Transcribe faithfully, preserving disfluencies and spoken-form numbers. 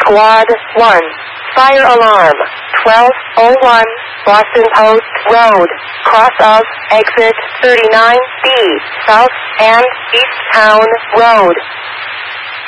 Squad one. Fire alarm. twelve oh one. Boston Post Road. Cross of exit thirty-nine B. South and East Town Road.